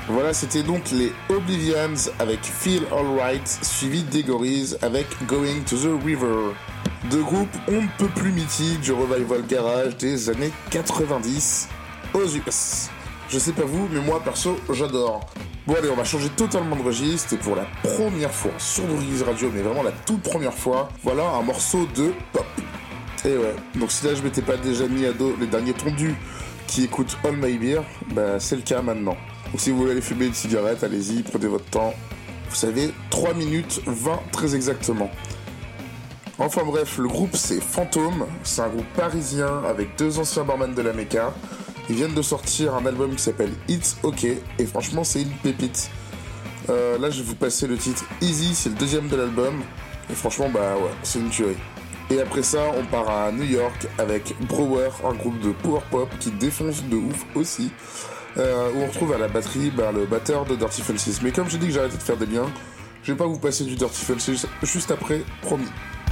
Voilà, c'était donc les Oblivions avec Feel Alright, suivi des Gorilles avec Going to the River. Deux groupes on ne peut plus mythiques du revival garage des années 90 aux US. Je sais pas vous, mais moi perso, j'adore. Bon allez, on va changer totalement de registre et pour la première fois sur Droguise Radio, mais vraiment la toute première fois, voilà un morceau de pop. Et ouais, donc si là je m'étais pas déjà mis à dos les derniers tondus qui écoutent All My Beer, bah c'est le cas maintenant. Donc si vous voulez aller fumer une cigarette, allez-y, prenez votre temps. Vous savez, 3 minutes 20 très exactement. Enfin bref, le groupe c'est Fantôme, c'est un groupe parisien avec deux anciens barman de la Mecca. Ils viennent de sortir un album qui s'appelle It's OK et franchement c'est une pépite. Là je vais vous passer le titre Easy, c'est le deuxième de l'album et franchement bah ouais, c'est une tuerie. Et après ça on part à New York avec Brewer, un groupe de power pop qui défonce de ouf aussi. Où on retrouve à la batterie le batteur de Dirty Fences. Mais comme j'ai dit que j'arrêtais de faire des liens, je vais pas vous passer du Dirty Fences juste après, promis.